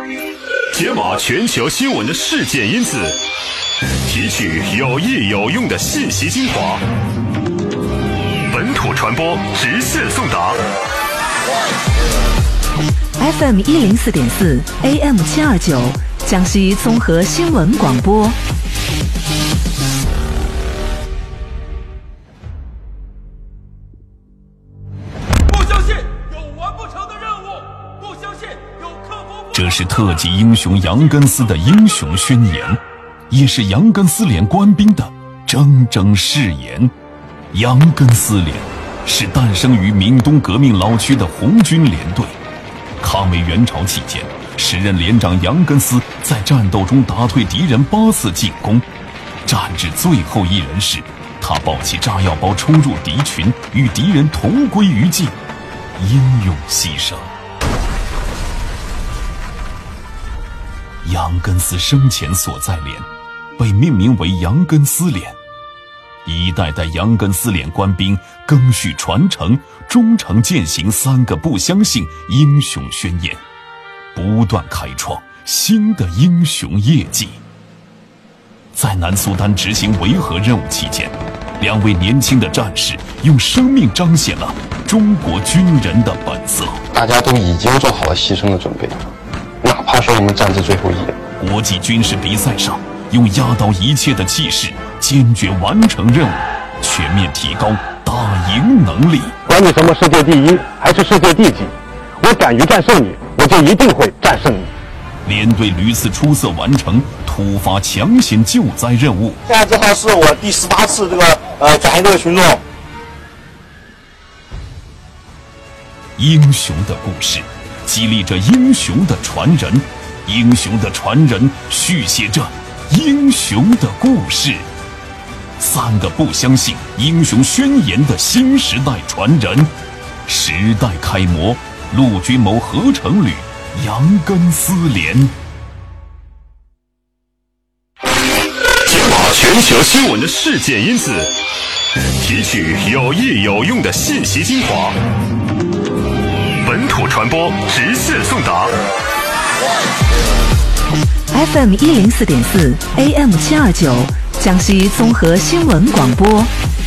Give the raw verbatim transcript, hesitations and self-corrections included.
解码全球新闻的事件因子，提取有益有用的信息精华，本土传播直线送达。 F M 一零四点四 A M 七二九，江西综合新闻广播。 不相信有完不成的任务，不相信有克服。 这是特级英雄杨根思的英雄宣言，也是杨根思连官兵的铮铮誓言。杨根思连是诞生于闽东革命老区的红军连队。抗美援朝期间，时任连长杨根思在战斗中打退敌人八次进攻，战至最后一人时，他抱起炸药包冲入敌群，与敌人同归于尽，英勇牺牲。杨根思生前所在连被命名为杨根思连，一代代杨根思连官兵赓续传承，忠诚践行三个不相信英雄宣言，不断开创新的英雄业绩。在南苏丹执行维和任务期间，两位年轻的战士用生命彰显了中国军人的本色。 大家都已经做好了牺牲的准备，哪怕说我们战至最后一人。 国际军事比赛上，用压倒一切的气势，坚决完成任务，全面提高打赢能力。 管你什么世界第一还是世界第几，我敢于战胜你，我就一定会战胜你。 连队屡次出色完成突发抢险救灾任务。 现在这号是我第十八次这个呃转移这个群众。 英雄的故事激励着英雄的传人，英雄的传人续写着英雄的故事。三个不相信英雄宣言的新时代传人，时代楷模，陆军某合成旅杨根思连。 解码全球新闻的事件因子，提取有益有用的信息精华，本土传播直线送达。 F M 一零四点四 A M 七二九，江西综合新闻广播。